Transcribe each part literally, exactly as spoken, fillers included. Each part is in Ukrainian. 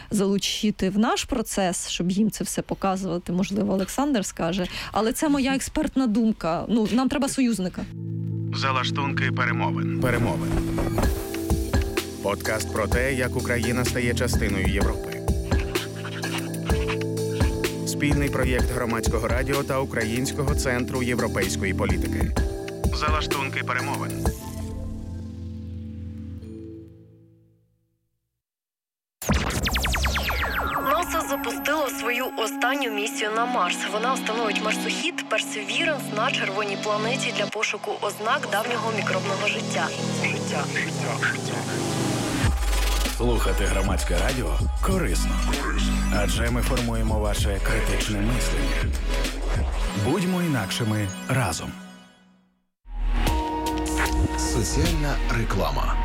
залучити в наш процес, щоб їм це все показувати, можливо, Олександр скаже. Але це моя експертна думка. Ну, нам треба союзника. Залаштунки перемовин. Перемовин. Подкаст про те, як Україна стає частиною Європи. Спільний проєкт Громадського радіо та Українського центру європейської політики. Залаштунки перемовин. НАСА запустило свою останню місію на Марс. Вона встановить марсохід Perseverance на червоній планеті для пошуку ознак давнього мікробного життя. Життя. Слухати Громадське радіо корисно. Адже ми формуємо ваше критичне мислення. Будьмо інакшими разом. Соціальна реклама.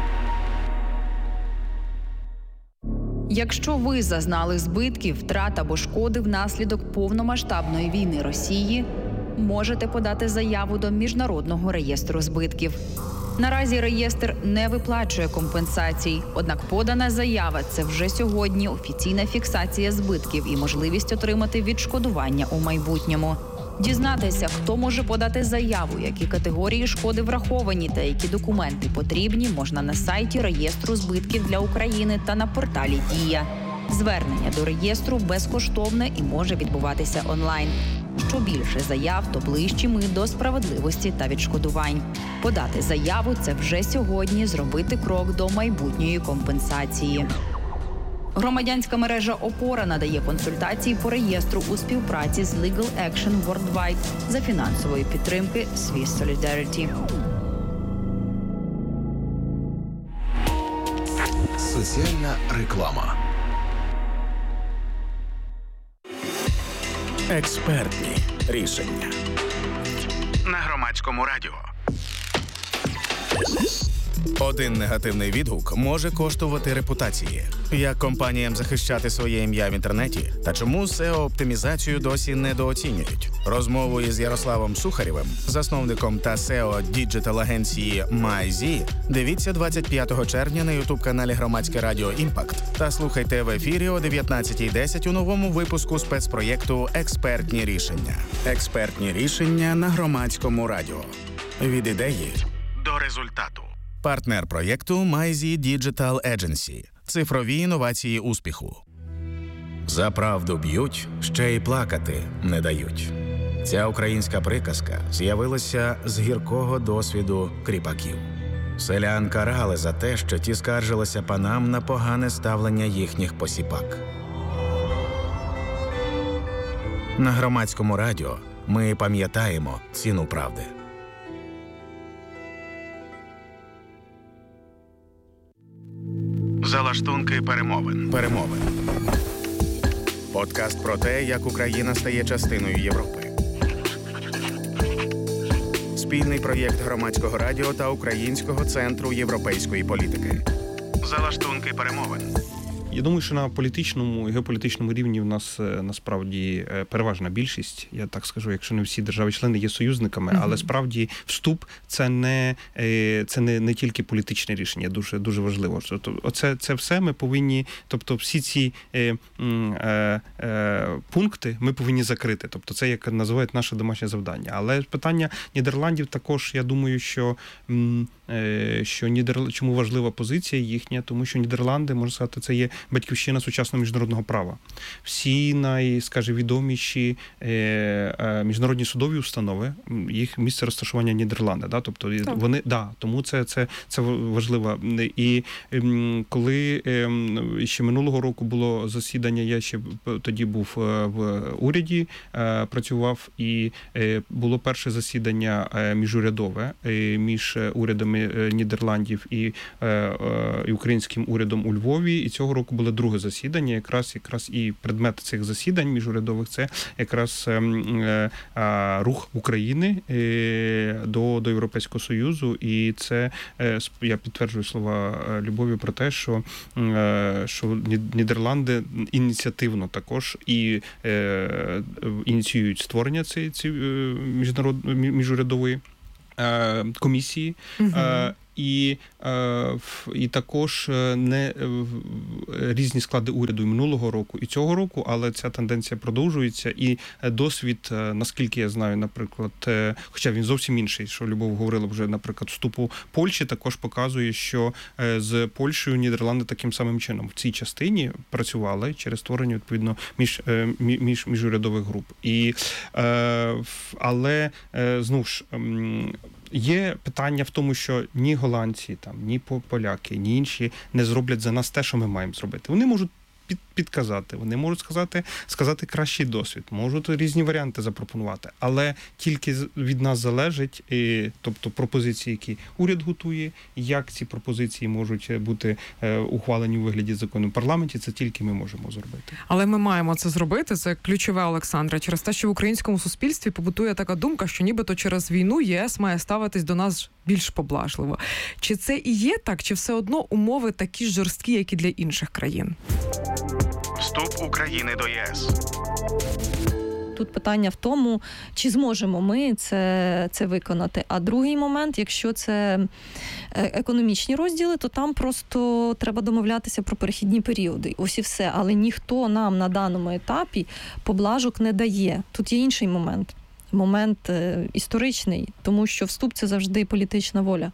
Якщо ви зазнали збитків, втрат або шкоди внаслідок повномасштабної війни Росії, можете подати заяву до Міжнародного реєстру збитків. Наразі реєстр не виплачує компенсацій, однак подана заява – це вже сьогодні офіційна фіксація збитків і можливість отримати відшкодування у майбутньому. Дізнатися, хто може подати заяву, які категорії шкоди враховані та які документи потрібні, можна на сайті реєстру збитків для України та на порталі «Дія». Звернення до реєстру безкоштовне і може відбуватися онлайн. Що більше заяв, то ближчі ми до справедливості та відшкодувань. Подати заяву – це вже сьогодні зробити крок до майбутньої компенсації. Громадянська мережа «Опора» надає консультації по реєстру у співпраці з Legal Action Worldwide за фінансової підтримки Swiss Solidarity. Соціальна реклама. Експертні рішення. На Громадському радіо. Один негативний відгук може коштувати репутації. Як компаніям захищати своє ім'я в інтернеті? Та чому сео-оптимізацію досі недооцінюють? Розмову із Ярославом Сухарєвим, засновником та сео діджитал-агенції MyZ, дивіться двадцять п'ятого червня на ютуб-каналі Громадське радіо «Імпакт» та слухайте в ефірі о дев'ятнадцятій десять у новому випуску спецпроєкту «Експертні рішення». Експертні рішення на Громадському радіо. Від ідеї до результату. Партнер проєкту MyZ Digital Agency. Цифрові інновації успіху. За правду б'ють, ще й плакати не дають. Ця українська приказка з'явилася з гіркого досвіду кріпаків. Селян карали за те, що ті скаржилися панам на погане ставлення їхніх посіпак. На Громадському радіо ми пам'ятаємо ціну правди. Залаштунки перемовин. Перемовин. Подкаст про те, як Україна стає частиною Європи. Спільний проєкт Громадського радіо та Українського центру європейської політики. Залаштунки перемовин. Я думаю, що на політичному і геополітичному рівні в нас насправді переважна більшість, я так скажу, якщо не всі держави-члени є союзниками, mm-hmm. але справді вступ – це не, це не, не тільки політичне рішення, дуже, дуже важливо. Тобто, оце, це все ми повинні, тобто всі ці е, е, е, пункти ми повинні закрити. Тобто це, як називають, наше домашнє завдання. Але питання Нідерландів також, я думаю, що, е, що Нідерланд, чому важлива позиція їхня, тому що Нідерланди, можна сказати, це є батьківщина сучасного міжнародного права. Всі най, скажімо, відоміші е, е, міжнародні судові установи, їх місце розташування Нідерланди, да, тобто так. вони, да, тому це, це, це важливо. І е, коли е, ще минулого року було засідання, я ще тоді був в уряді, е, працював, і е, було перше засідання е, міжурядове е, між урядами Нідерландів і, е, і українським урядом у Львові, і цього року було друге засідання, якраз якраз і предмет цих засідань міжурядових це якраз е, е, рух України е, до, до Європейського Союзу, і це е, я підтверджую слова Любові про те, що, е, що Нідерланди ініціативно також і е, ініціюють створення цієї ці, міжнародної міжурядової комісії, угу. і, і також не різні склади уряду і минулого року, і цього року, але ця тенденція продовжується, і досвід, наскільки я знаю, наприклад, хоча він зовсім інший, що Любов говорила вже, наприклад, вступу Польщі, також показує, що з Польщею Нідерланди таким самим чином в цій частині працювали через створення, відповідно, між, між, міжурядових груп. І, але, знову ж, є питання в тому, що ні голландці, там, ні поляки, ні інші не зроблять за нас те, що ми маємо зробити. Вони можуть під, підказати, вони можуть сказати, сказати кращий досвід, можуть різні варіанти запропонувати, але тільки від нас залежить, і, тобто пропозиції, які уряд готує, як ці пропозиції можуть бути е, ухвалені у вигляді закону в парламенті, це тільки ми можемо зробити. Але ми маємо це зробити, це ключове, Олександре, через те, що в українському суспільстві побутує така думка, що нібито через війну ЄС має ставитись до нас більш поблажливо. Чи це і є так, чи все одно умови такі ж жорсткі, як і для інших країн? Вступ України до ЄС. Тут питання в тому, чи зможемо ми це, це виконати. А другий момент, якщо це економічні розділи, то там просто треба домовлятися про перехідні періоди. Ось і все. Але ніхто нам на даному етапі поблажок не дає. Тут є інший момент. Момент е, історичний, тому що вступ – це завжди політична воля.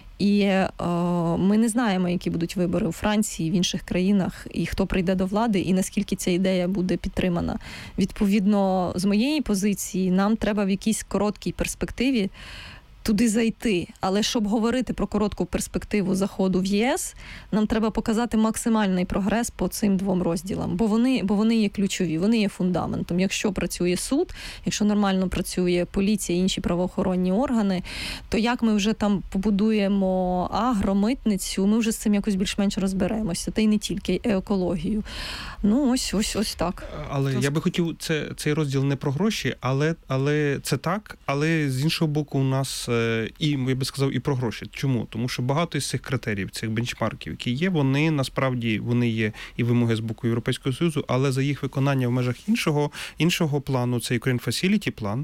І е, ми не знаємо, які будуть вибори у Франції, в інших країнах, і хто прийде до влади, і наскільки ця ідея буде підтримана. Відповідно, з моєї позиції, нам треба в якійсь короткій перспективі туди зайти. Але щоб говорити про коротку перспективу заходу в ЄС, нам треба показати максимальний прогрес по цим двом розділам. Бо вони, бо вони є ключові, вони є фундаментом. Якщо працює суд, якщо нормально працює поліція і інші правоохоронні органи, то як ми вже там побудуємо агромитницю, ми вже з цим якось більш-менш розберемося. Та й не тільки екологію. Ну, ось, ось, ось так. Але Тож... я би хотів, це, цей розділ не про гроші, але, але це так, але з іншого боку у нас і, я би сказав, і про гроші. Чому? Тому що багато із цих критеріїв, цих бенчмарків, які є, вони насправді, вони є і вимоги з боку Європейського Союзу, але за їх виконання в межах іншого, іншого плану, це Ukraine Facility план,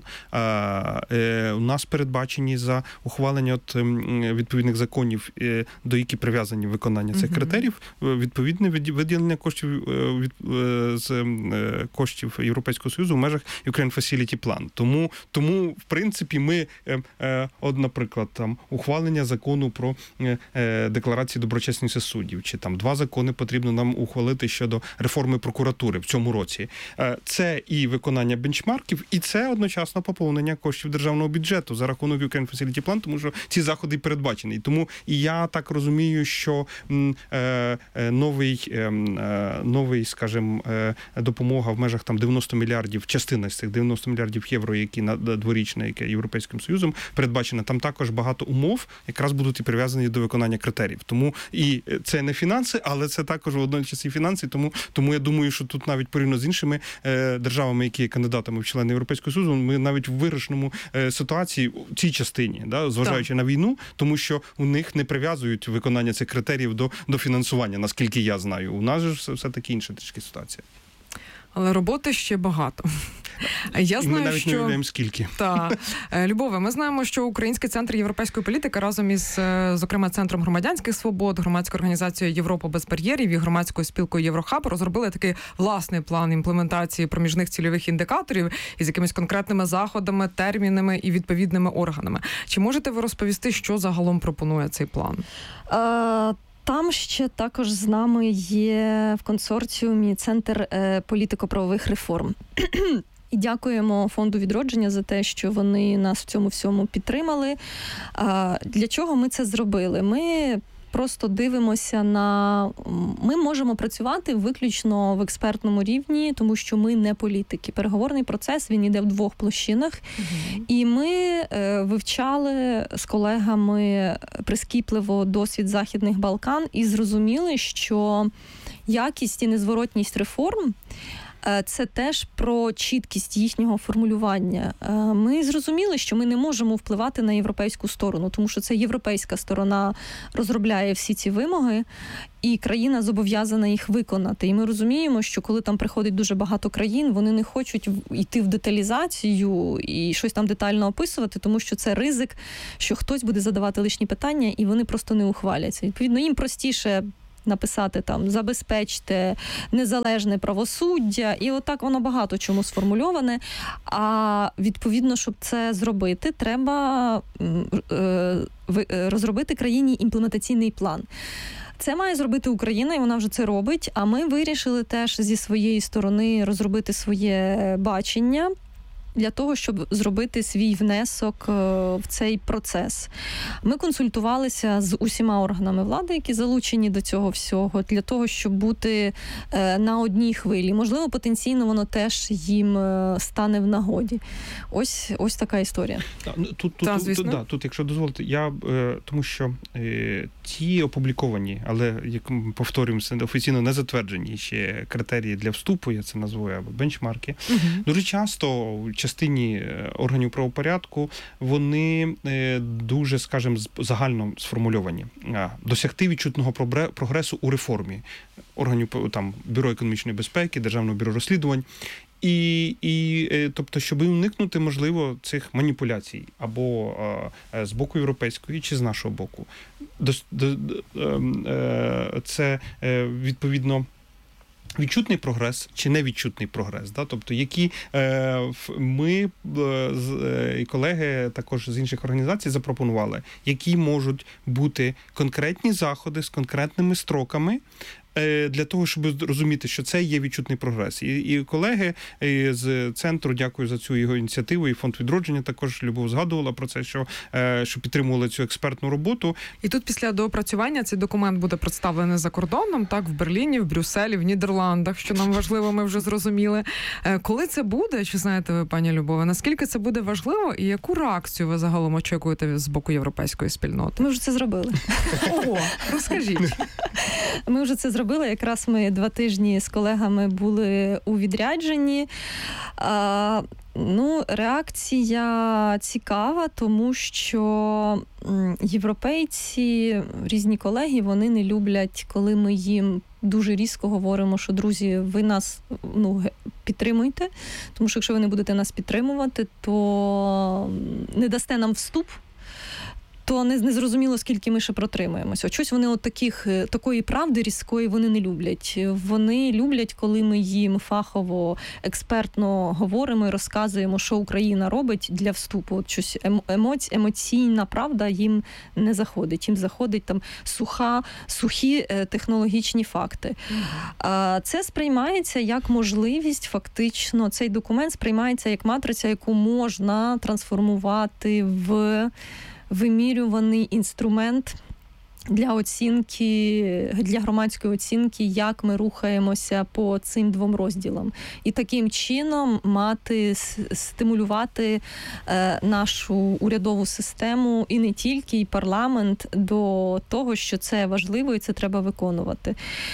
а, е, у нас передбачені за ухвалення от, відповідних законів, е, до які прив'язані виконання цих mm-hmm. критеріїв, відповідне виділення коштів від, е, з е, коштів Європейського Союзу в межах Ukraine Facility план. Тому, тому в принципі, ми е, е, От, наприклад, там ухвалення закону про е, декларації доброчесності суддів, чи там два закони потрібно нам ухвалити щодо реформи прокуратури в цьому році. Е, це і виконання бенчмарків, і це одночасно поповнення коштів державного бюджету за рахунок Ukraine Facility Plan, тому що ці заходи передбачені. Тому і я так розумію, що м, е, новий, е, новий, скажімо, е, допомога в межах там дев'яносто мільярдів, частина з цих дев'яносто мільярдів євро, які на дворічна, яке Європейським Союзом передбачена, там також багато умов якраз будуть і прив'язані до виконання критеріїв. Тому і це не фінанси, але це також водночас і фінанси. Тому, тому я думаю, що тут навіть порівняно з іншими е, державами, які є кандидатами в члени Європейського Союзу, ми навіть в виграшному е, ситуації в цій частині, да, зважаючи так. на війну, тому що у них не прив'язують виконання цих критеріїв до, до фінансування, наскільки я знаю. У нас же все-таки інша трішки ситуація. Але роботи ще багато. Я знаю, ми навіть що... не уявляємо, скільки. Так. Любове, ми знаємо, що Український центр європейської політики разом із, зокрема, Центром громадянських свобод, громадською організацією Європа без бар'єрів і громадською спілкою Єврохаб розробили такий власний план імплементації проміжних цільових індикаторів із якимись конкретними заходами, термінами і відповідними органами. Чи можете ви розповісти, що загалом пропонує цей план? А... Там ще також з нами є в консорціумі Центр політико-правових реформ. І дякуємо Фонду відродження за те, що вони нас в цьому всьому підтримали. Для чого ми це зробили? Ми просто дивимося на... Ми можемо працювати виключно в експертному рівні, тому що ми не політики. Переговорний процес, він йде в двох площинах. Mm-hmm. І ми е, вивчали з колегами прискіпливо досвід Західних Балкан і зрозуміли, що якість і незворотність реформ це теж про чіткість їхнього формулювання. Ми зрозуміли, що ми не можемо впливати на європейську сторону, тому що це європейська сторона розробляє всі ці вимоги, і країна зобов'язана їх виконати. І ми розуміємо, що коли там приходить дуже багато країн, вони не хочуть йти в деталізацію і щось там детально описувати, тому що це ризик, що хтось буде задавати лишні питання, і вони просто не ухваляться. Відповідно, їм простіше написати там «забезпечте незалежне правосуддя», і отак воно багато чому сформульоване. А відповідно, щоб це зробити, треба е, е, розробити країні імплементаційний план. Це має зробити Україна, і вона вже це робить, а ми вирішили теж зі своєї сторони розробити своє бачення для того, щоб зробити свій внесок в цей процес. Ми консультувалися з усіма органами влади, які залучені до цього всього, для того, щоб бути на одній хвилі. Можливо, потенційно воно теж їм стане в нагоді. Ось, ось така історія. Тут, тут, Та, тут, тут, да, тут, якщо дозволите, я, тому що е, ті опубліковані, але, як ми повторюємося, офіційно не затверджені ще критерії для вступу, я це назву, або бенчмарки, угу. дуже часто в частині органів правопорядку вони дуже, скажімо, загально сформульовані. Досягти відчутного прогресу у реформі органів, там, Бюро економічної безпеки, Державного бюро розслідувань. І, і тобто, щоб уникнути, можливо, цих маніпуляцій або а, з боку європейської, чи з нашого боку. До, до, до, це, відповідно, відчутний прогрес чи невідчутний прогрес, да? Тобто, які е, ми е, колеги також з інших організацій запропонували, які можуть бути конкретні заходи з конкретними строками, для того, щоб розуміти, що це є відчутний прогрес. І, і колеги з центру, дякую за цю його ініціативу, і Фонд відродження також, Любов згадувала про це, що, що підтримували цю експертну роботу. І тут після доопрацювання цей документ буде представлений за кордоном, так, в Берліні, в Брюсселі, в Нідерландах, що нам важливо, ми вже зрозуміли. Коли це буде, чи знаєте ви, пані Любове, наскільки це буде важливо і яку реакцію ви загалом очікуєте з боку європейської спільноти? Ми вже це зробили. Ого, розкажіть. Ми вже це зробили. Якраз ми два тижні з колегами були у відрядженні. А, ну, реакція цікава, тому що європейці, різні колеги, вони не люблять, коли ми їм дуже різко говоримо, що, друзі, ви нас ну, підтримуйте, тому що якщо ви не будете нас підтримувати, то не дасте нам вступ, то не, не зрозуміло, скільки ми ще протримаємося. Щось вони от таких, такої правди різкої вони не люблять. Вони люблять, коли ми їм фахово, експертно говоримо і розказуємо, що Україна робить для вступу. От щось емоці, емоційна правда їм не заходить. Їм заходить там суха, сухі технологічні факти. Mm-hmm. Це сприймається як можливість, фактично, цей документ сприймається як матриця, яку можна трансформувати в вимірюваний інструмент для оцінки, для громадської оцінки, як ми рухаємося по цим двом розділам. І таким чином мати, стимулювати е, нашу урядову систему і не тільки, і парламент до того, що це важливо і це треба виконувати.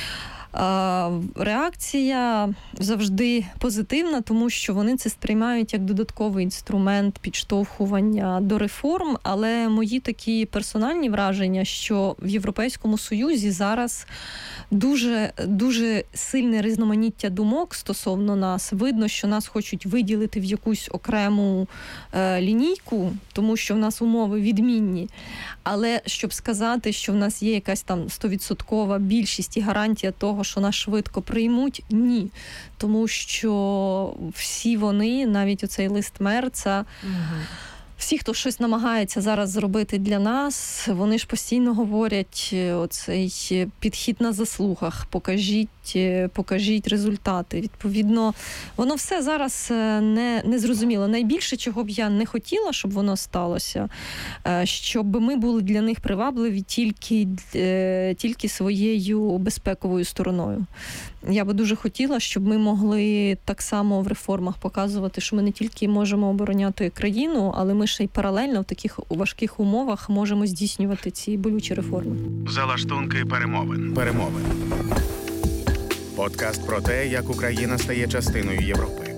Реакція завжди позитивна, тому що вони це сприймають як додатковий інструмент підштовхування до реформ, але мої такі персональні враження, що в Європейському Союзі зараз дуже, дуже сильне різноманіття думок стосовно нас. Видно, що нас хочуть виділити в якусь окрему е, лінійку, тому що в нас умови відмінні. Але щоб сказати, що в нас є якась там стовідсоткова більшість і гарантія того, що нас швидко приймуть, ні. Тому що всі вони, навіть оцей лист Мерца, угу. всі, хто щось намагається зараз зробити для нас, вони ж постійно говорять оцей підхід на заслугах, покажіть, покажіть результати. Відповідно, воно все зараз не, не зрозуміло. Найбільше, чого б я не хотіла, щоб воно сталося, щоб ми були для них привабливі тільки, тільки своєю безпековою стороною. Я би дуже хотіла, щоб ми могли так само в реформах показувати, що ми не тільки можемо обороняти країну, але ми ще й паралельно в таких важких умовах можемо здійснювати ці болючі реформи. Залаштунки перемовин. Перемовин. Подкаст про те, як Україна стає частиною Європи.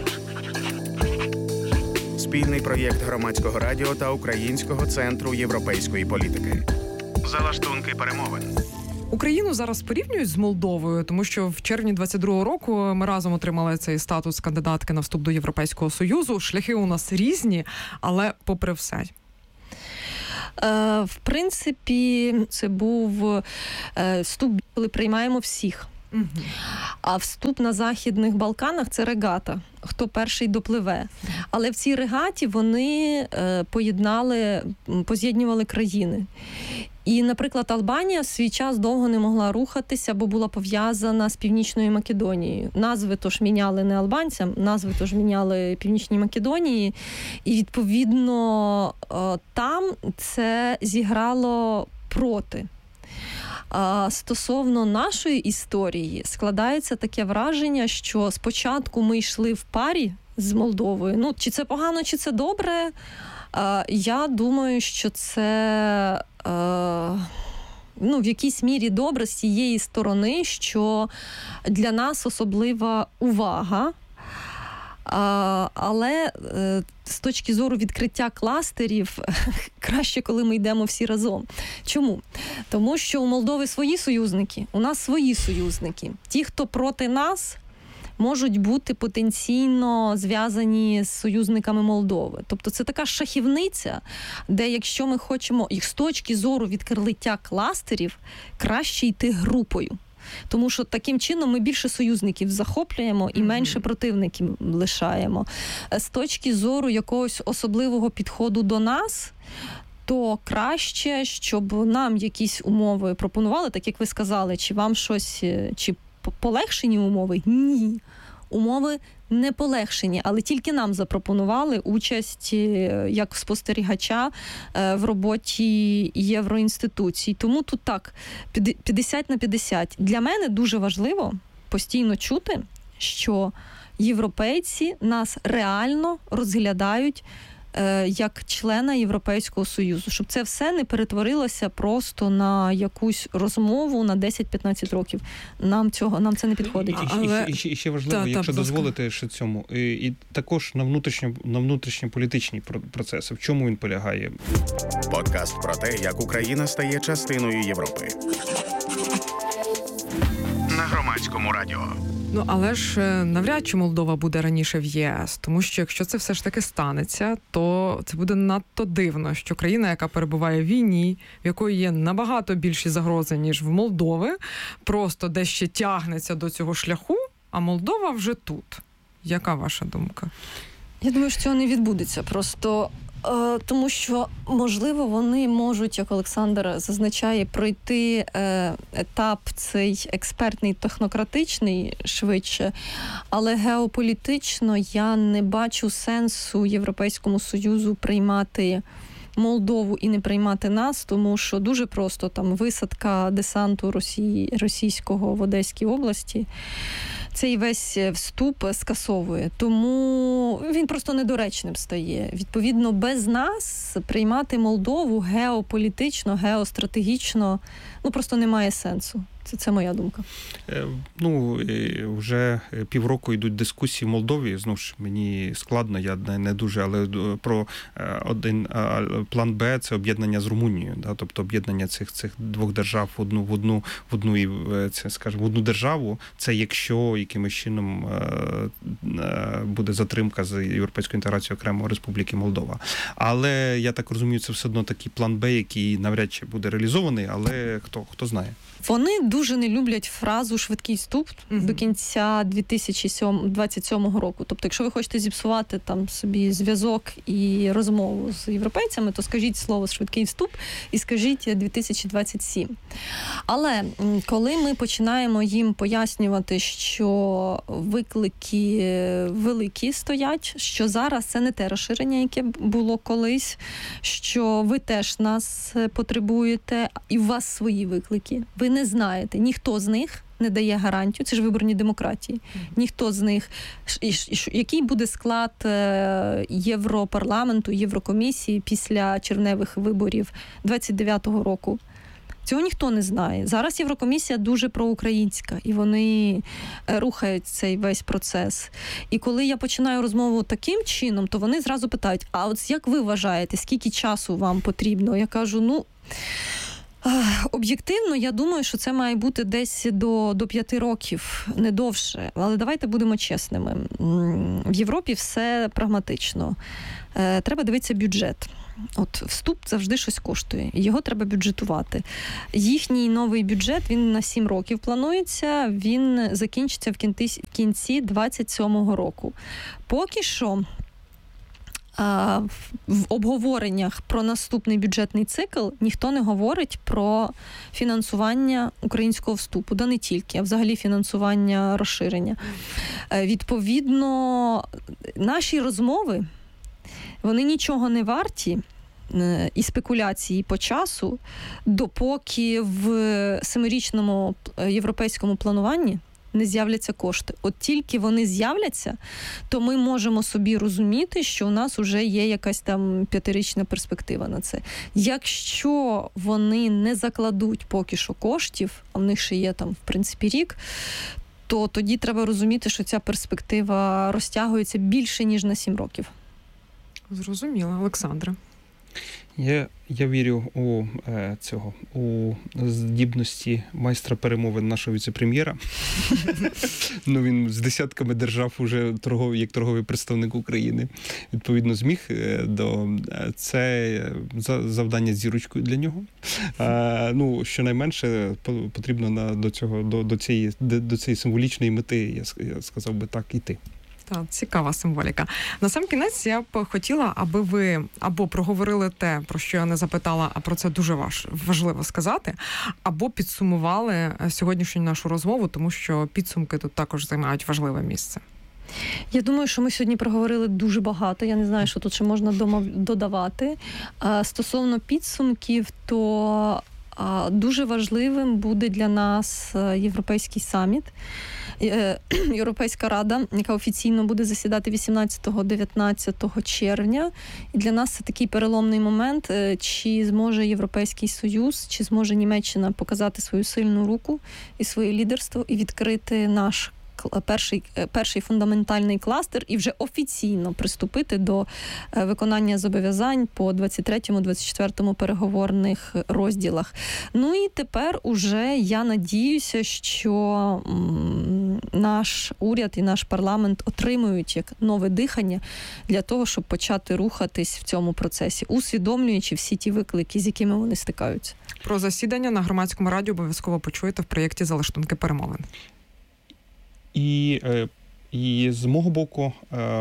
Спільний проєкт Громадського радіо та Українського центру європейської політики. Залаштунки перемовин. Україну зараз порівнюють з Молдовою, тому що в червні двадцять другого року ми разом отримали цей статус кандидатки на вступ до Європейського Союзу. Шляхи у нас різні, але попри все. В принципі, це був вступ, коли приймаємо всіх. Угу. А вступ на Західних Балканах – це регата, хто перший допливе. Але в цій регаті вони поєднали, поз'єднювали країни. І, наприклад, Албанія в свій час довго не могла рухатися, бо була пов'язана з Північною Македонією. Назви тож міняли не албанцям, назви тож міняли Північній Македонії. І, відповідно, там це зіграло проти. А стосовно нашої історії складається таке враження, що спочатку ми йшли в парі з Молдовою. Ну, чи це погано, чи це добре? Я думаю, що це ну, в якійсь мірі добре з тієї сторони, що для нас особлива увага. Але з точки зору відкриття кластерів краще, коли ми йдемо всі разом. Чому? Тому що у Молдови свої союзники, у нас свої союзники. Ті, хто проти нас, можуть бути потенційно зв'язані з союзниками Молдови. Тобто це така шахівниця, де якщо ми хочемо їх з точки зору відкриття кластерів, краще йти групою. Тому що таким чином ми більше союзників захоплюємо і менше противників лишаємо. З точки зору якогось особливого підходу до нас, то краще, щоб нам якісь умови пропонували, так як ви сказали, чи вам щось, чи полегшені умови? Ні. Умови не полегшені, але тільки нам запропонували участь як спостерігача в роботі євроінституцій. Тому тут так, п'ятдесят на п'ятдесят. Для мене дуже важливо постійно чути, що європейці нас реально розглядають як члена Європейського Союзу, щоб це все не перетворилося просто на якусь розмову на десять-п'ятнадцять років. Нам цього, нам це не підходить. І, Але... і, і, і ще важливо, та, якщо та, дозволити ще цьому, і, і також на внутрішньо, на внутрішньополітичні процеси. В чому він полягає? Подкаст про те, як Україна стає частиною Європи. На Громадському радіо. Ну, але ж навряд чи Молдова буде раніше в ЄС, тому що якщо це все ж таки станеться, то це буде надто дивно, що країна, яка перебуває в війні, в якої є набагато більші загрози, ніж в Молдови, просто десь ще тягнеться до цього шляху, а Молдова вже тут. Яка ваша думка? Я думаю, що цього не відбудеться. Просто е, тому що, можливо, вони можуть, як Олександр зазначає, пройти е, етап цей експертний, технократичний швидше, але геополітично я не бачу сенсу Європейському Союзу приймати Молдову і не приймати нас, тому що дуже просто там висадка десанту Росії, російського в Одеській області цей весь вступ скасовує. Тому він просто недоречним стає. Відповідно, без нас приймати Молдову геополітично, геостратегічно, ну, просто немає сенсу. Це, це моя думка. Ну, вже півроку йдуть дискусії в Молдові. Знову ж, мені складно, я не, не дуже, але про один план Б – це об'єднання з Румунією. Да? Тобто об'єднання цих, цих двох держав в одну, в одну, в одну, це, скажімо, в одну державу. Це якщо якимось чином буде затримка з європейською інтеграцією окремо Республіки Молдова. Але, я так розумію, це все одно такий план Б, який навряд чи буде реалізований, але хто, хто знає. Вони дуже не люблять фразу «швидкий вступ» mm-hmm. до кінця дві тисячі двадцять сьомого року. Тобто, якщо ви хочете зіпсувати там собі зв'язок і розмову з європейцями, то скажіть слово «швидкий вступ» і скажіть дві тисячі двадцять сім. Але коли ми починаємо їм пояснювати, що виклики великі стоять, що зараз це не те розширення, яке було колись, що ви теж нас потребуєте, і у вас свої виклики. Ви не знаєте, ніхто з них не дає гарантію, це ж виборні демократії, ніхто з них, який буде склад Європарламенту, Єврокомісії після червневих виборів двадцять дев'ятого року. Цього ніхто не знає. Зараз Єврокомісія дуже проукраїнська, і вони рухають цей весь процес. І коли я починаю розмову таким чином, то вони зразу питають, а от як ви вважаєте, скільки часу вам потрібно? Я кажу, ну, об'єктивно, я думаю, що це має бути десь до, до п'яти років, не довше. Але давайте будемо чесними. В Європі все прагматично. Треба дивитися бюджет. От вступ завжди щось коштує, і його треба бюджетувати. Їхній новий бюджет, він на сім років планується, він закінчиться в кінці, в кінці двадцять сьомого року. Поки що а, в обговореннях про наступний бюджетний цикл ніхто не говорить про фінансування українського вступу, да не тільки, а взагалі фінансування розширення. Відповідно, наші розмови, вони нічого не варті і спекуляції по часу, допоки в семирічному європейському плануванні не з'являться кошти. От тільки вони з'являться, то ми можемо собі розуміти, що у нас вже є якась там п'ятирічна перспектива на це. Якщо вони не закладуть поки що коштів, а в них ще є там, в принципі, рік, то тоді треба розуміти, що ця перспектива розтягується більше, ніж на сім років. Зрозуміло. Олександре. Я, я вірю у е, цього, у здібності майстра перемовин нашого віце-прем'єра. Ну, він з десятками держав уже торговий, як торговий представник України. Відповідно, зміг до... Це завдання з зірочкою для нього. Е, ну, щонайменше потрібно на, до, цього, до, до, цієї, до цієї символічної мети, я, я сказав би так, іти. Так, цікава символіка. На сам кінець я б хотіла, аби ви або проговорили те, про що я не запитала, а про це дуже важ, важливо сказати, або підсумували сьогоднішню нашу розмову, тому що підсумки тут також займають важливе місце. Я думаю, що ми сьогодні проговорили дуже багато. Я не знаю, що тут ще можна додавати. Стосовно підсумків, то дуже важливим буде для нас Європейський саміт. Європейська рада, яка офіційно буде засідати вісімнадцятого-дев'ятнадцятого червня. І для нас це такий переломний момент, чи зможе Європейський Союз, чи зможе Німеччина показати свою сильну руку і своє лідерство і відкрити наш перший, перший фундаментальний кластер і вже офіційно приступити до виконання зобов'язань по двадцять третьому - двадцять четвертому переговорних розділах. Ну і тепер уже я надіюся, що наш уряд і наш парламент отримують як нове дихання для того, щоб почати рухатись в цьому процесі, усвідомлюючи всі ті виклики, з якими вони стикаються. Про засідання на Громадському радіо обов'язково почуєте в проєкті «Залаштунки перемовин». І, і з мого боку,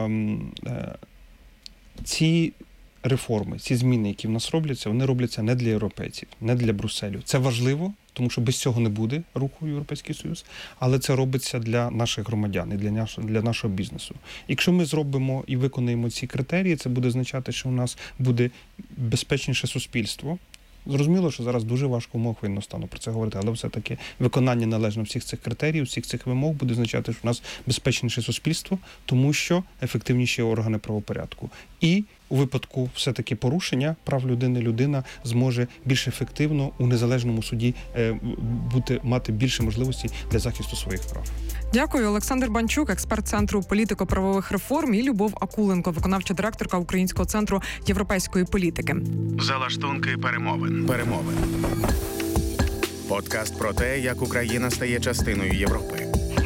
ці реформи, ці зміни, які в нас робляться, вони робляться не для європейців, не для Брюсселю. Це важливо, тому що без цього не буде руху в Європейський Союз, але це робиться для наших громадян і для нашого, для нашого бізнесу. Якщо ми зробимо і виконаємо ці критерії, це буде означати, що у нас буде безпечніше суспільство. Зрозуміло, що зараз дуже важко в умовах воєнного стану про це говорити, але все-таки виконання належно всіх цих критеріїв, всіх цих вимог буде означати, що у нас безпечніше суспільство, тому що ефективніші органи правопорядку. І у випадку все-таки порушення прав людини, людина зможе більш ефективно у незалежному суді бути, мати більше можливостей для захисту своїх прав. Дякую. Олександр Банчук, експерт Центру політико-правових реформ, і Любов Акуленко, виконавча директорка Українського центру європейської політики. Залаштунки перемовин. Перемовин. Подкаст про те, як Україна стає частиною Європи.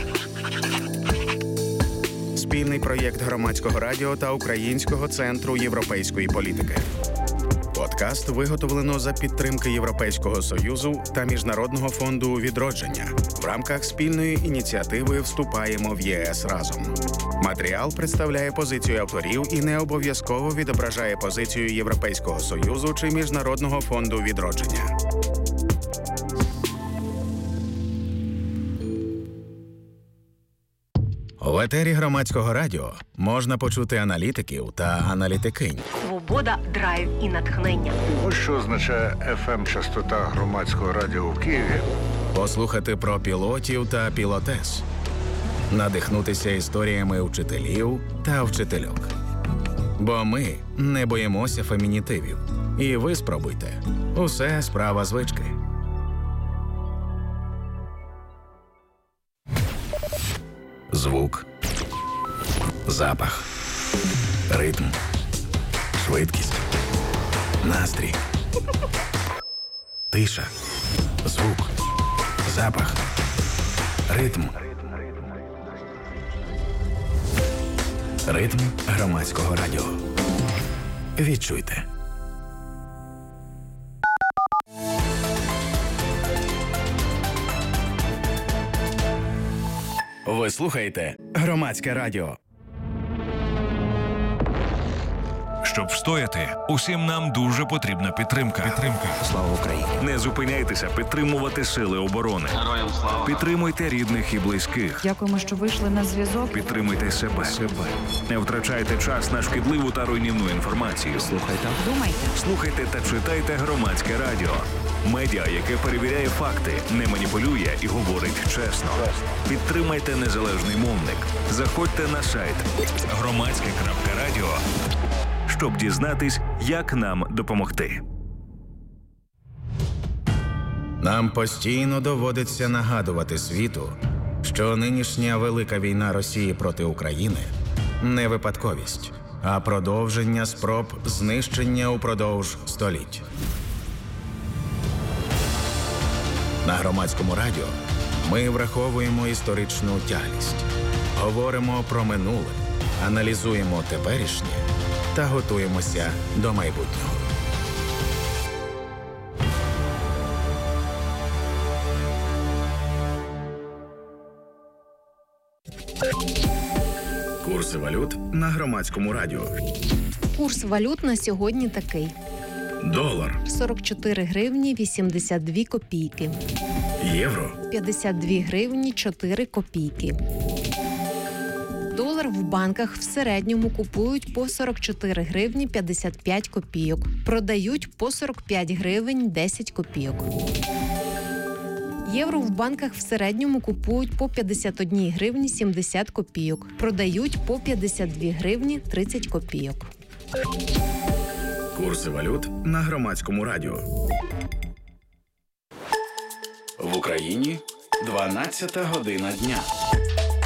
Спільний проєкт Громадського радіо та Українського центру європейської політики. Подкаст виготовлено за підтримки Європейського Союзу та Міжнародного фонду відродження в рамках спільної ініціативи «Вступаємо в ЄС разом». Матеріал представляє позицію авторів і не обов'язково відображає позицію Європейського Союзу чи Міжнародного фонду відродження. В етері Громадського радіо можна почути аналітиків та аналітикинь. Свобода, драйв і натхнення. Ось що означає еф ем-частота Громадського радіо в Києві. Послухати про пілотів та пілотес. Надихнутися історіями вчителів та вчительок. Бо ми не боїмося фемінітивів. І ви спробуйте. Усе справа звички. Звук. Запах. Ритм. Швидкість. Настрій. Тиша. Звук. Запах. Ритм. Ритм громадського радіо. Відчуйте. Ви слухаєте Громадське радіо. Щоб встояти, усім нам дуже потрібна підтримка. Підтримка. Слава Україні! Не зупиняйтеся підтримувати сили оборони. Героям слава! Підтримуйте рідних і близьких. Дякуємо, що вийшли на зв'язок. Підтримуйте себе. себе. Не втрачайте час на шкідливу та руйнівну інформацію. Слухайте. Думайте. Слухайте та читайте Громадське радіо. Медіа, яке перевіряє факти, не маніпулює і говорить чесно. Підтримайте незалежний мовник. Заходьте на сайт громадське крапка радіо, щоб дізнатись, як нам допомогти. Нам постійно доводиться нагадувати світу, що нинішня велика війна Росії проти України не випадковість, а продовження спроб знищення упродовж століть. На Громадському радіо ми враховуємо історичну тяглість, говоримо про минуле, аналізуємо теперішнє та готуємося до майбутнього. Курси валют на Громадському радіо. Курс валют на сьогодні такий. Долар сорок чотири гривні вісімдесят дві копійки. Євро п'ятдесят дві гривні чотири копійки. Долар в банках в середньому купують по сорок чотири гривні п'ятдесят п'ять копійок. Продають по сорок п'ять гривень десять копійок. Євро в банках в середньому купують по п'ятдесят одні гривні сімдесят копійок. Продають по п'ятдесят дві гривні тридцять копійок. Курси валют на Громадському радіо. В Україні дванадцята година дня.